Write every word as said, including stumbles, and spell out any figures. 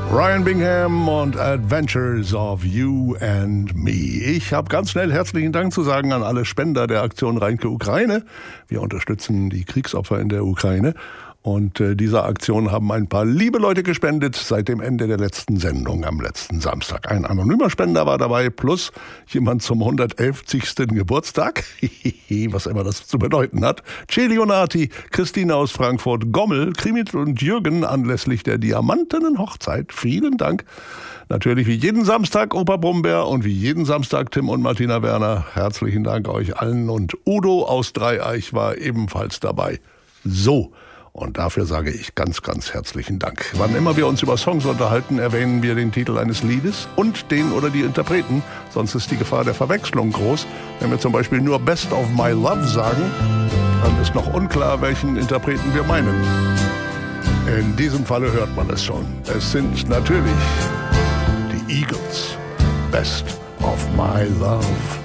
Ryan Bingham und Adventures of You and Me. Ich habe ganz schnell herzlichen Dank zu sagen an alle Spender der Aktion Reinke Ukraine. Wir unterstützen die Kriegsopfer in der Ukraine. Und äh, dieser Aktion haben ein paar liebe Leute gespendet seit dem Ende der letzten Sendung am letzten Samstag. Ein anonymer Spender war dabei, plus jemand zum hundertelfzigsten Geburtstag, was immer das zu bedeuten hat. Celionati, Christine aus Frankfurt, Gommel, Krimit und Jürgen anlässlich der diamantenen Hochzeit. Vielen Dank. Natürlich wie jeden Samstag Opa Brummbär und wie jeden Samstag Tim und Martina Werner. Herzlichen Dank euch allen. Und Udo aus Dreieich war ebenfalls dabei. So. Und dafür sage ich ganz, ganz herzlichen Dank. Wann immer wir uns über Songs unterhalten, erwähnen wir den Titel eines Liedes und den oder die Interpreten. Sonst ist die Gefahr der Verwechslung groß. Wenn wir zum Beispiel nur Best of My Love sagen, dann ist noch unklar, welchen Interpreten wir meinen. In diesem Falle hört man es schon. Es sind natürlich die Eagles. Best of My Love.